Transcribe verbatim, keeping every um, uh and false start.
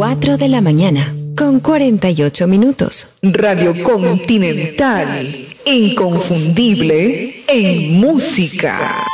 cuatro de la mañana, con cuarenta y ocho minutos. Radio Continental, inconfundible en música.